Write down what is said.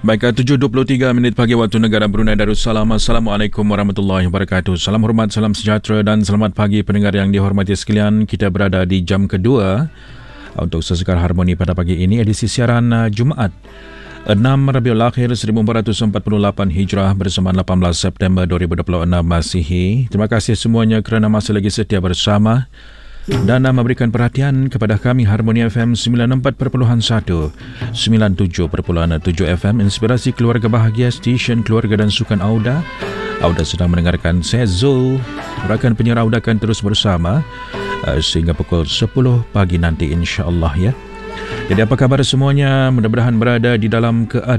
Baik, 7.23 minit pagi waktu negara Brunei Darussalam. Assalamualaikum warahmatullahi wabarakatuh. Salam hormat, salam sejahtera dan selamat pagi pendengar yang dihormati sekalian. Kita berada di jam kedua untuk Sesekar Harmoni pada pagi ini, edisi siaran Jumaat 6 Rabiul Akhir 1448 Hijrah bersama 18 September 2026 Masihi. Terima kasih semuanya kerana masih lagi setia bersama dan memberikan perhatian kepada kami Harmoni FM 94.1 97.7 FM, inspirasi keluarga bahagia, stesen keluarga dan sukan Auda. Auda sedang mendengarkan. Saya Zul, rakan penyiar Auda akan terus bersama sehingga pukul 10 pagi nanti, insya-Allah ya. Jadi apa khabar semuanya? Mudah-mudahan berada di dalam keadaan